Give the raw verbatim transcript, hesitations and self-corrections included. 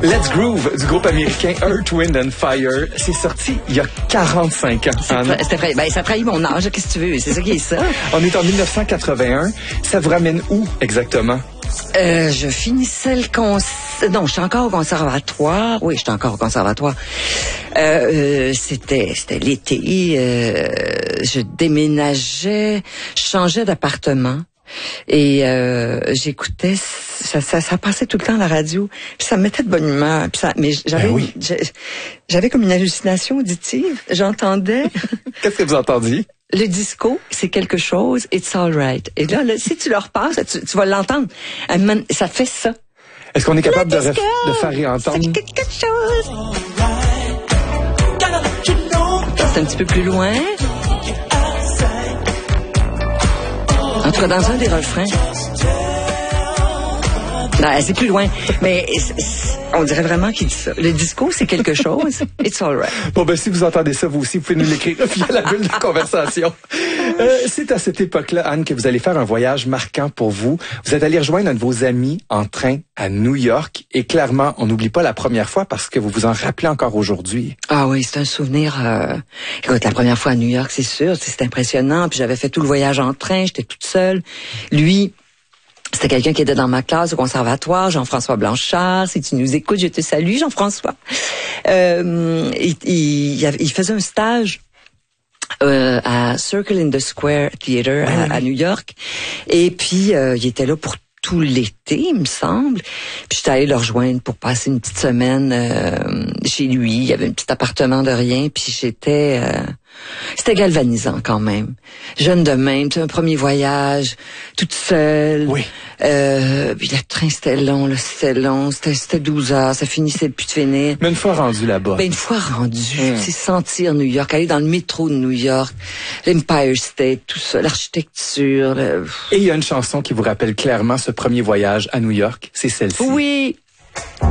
Let's Groove du groupe américain Earth, Wind and Fire. C'est sorti il y a quarante-cinq ans. C'était fra- ben, ça trahit mon âge, qu'est-ce que tu veux? C'est ça qui est ça. On est en dix-neuf cent quatre-vingt-un. Ça vous ramène où exactement? Euh, je finissais le cons... Non, j'étais encore au conservatoire. Oui, j'étais encore au conservatoire. Euh, euh, c'était, c'était l'été. Euh, je déménageais, je changeais d'appartement. Et euh, j'écoutais, ça, ça, ça passait tout le temps à la radio, puis ça me mettait de bonne humeur. Puis ça, mais j'avais, ben oui. j'avais comme une hallucination auditive. J'entendais. Qu'est-ce que vous entendiez? Le disco, c'est quelque chose, it's all right. Et là, là si tu leur passes, tu, tu vas l'entendre. Ça fait ça. Est-ce qu'on est capable de, ref, de faire réentendre? C'est quelque chose. C'est un petit peu plus loin. En tout cas, dans un des refrains. Non, c'est plus loin. Mais c'est, c'est, on dirait vraiment qu'il dit ça. Le disco, c'est quelque chose. It's all right. Bon, ben, si vous entendez ça, vous aussi, vous pouvez nous l'écrire via la bulle de conversation. Euh, c'est à cette époque-là, Anne, que vous allez faire un voyage marquant pour vous. Vous êtes allé rejoindre un de vos amis en train à New York. Et clairement, on n'oublie pas la première fois parce que vous vous en rappelez encore aujourd'hui. Ah oui, c'est un souvenir. Euh... Écoute, la première fois à New York, c'est sûr, c'est impressionnant. Puis j'avais fait tout le voyage en train, j'étais toute seule. Lui... C'était quelqu'un qui était dans ma classe au conservatoire, Jean-François Blanchard. Si tu nous écoutes, je te salue, Jean-François. Euh, il, il, il faisait un stage euh, à Circle in the Square Theater oui, à, oui. à New York. Et puis, euh, il était là pour tout l'été, il me semble. Puis j'étais allée le rejoindre pour passer une petite semaine euh, chez lui. Il y avait un petit appartement de rien. Puis j'étais... Euh, c'était galvanisant quand même. Jeune de même, tu sais, un premier voyage, toute seule. Oui. Euh, puis le train, c'était long, là, c'était long. C'était, c'était douze heures, ça finissait plus de finir. Mais une fois rendu là-bas. Ben, une fois rendu, mmh. c'est sentir New York, aller dans le métro de New York, l'Empire State, tout ça, l'architecture. Le... Et il y a une chanson qui vous rappelle clairement ce premier voyage à New York, c'est celle-ci. Oui.